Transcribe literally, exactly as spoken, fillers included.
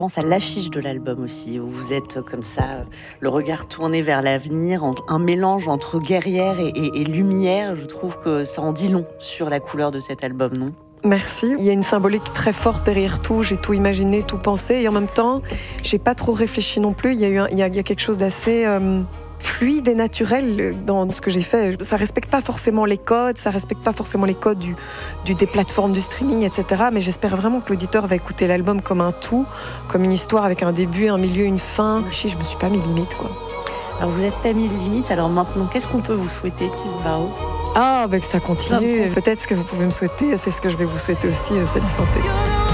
Je pense à l'affiche de l'album aussi, où vous êtes comme ça, le regard tourné vers l'avenir, un mélange entre guerrière et, et, et lumière. Je trouve que ça en dit long sur la couleur de cet album, non ? Merci. Il y a une symbolique très forte derrière tout. J'ai tout imaginé, tout pensé, et en même temps, j'ai pas trop réfléchi non plus. Il y a eu, un, il y a, il y a quelque chose d'assez euh, fluide et naturel dans ce que j'ai fait. Ça respecte pas forcément les codes, ça respecte pas forcément les codes du, du des plateformes du streaming, et cetera. Mais j'espère vraiment que l'auditeur va écouter l'album comme un tout, comme une histoire avec un début, un milieu, une fin. Je me suis pas mis de limite, quoi. Alors vous n'êtes pas mis de limite. Alors maintenant, qu'est-ce qu'on peut vous souhaiter, Tove Baro ? Ah, ben que ça continue. Peut-être ce que vous pouvez me souhaiter, c'est ce que je vais vous souhaiter aussi, c'est la santé.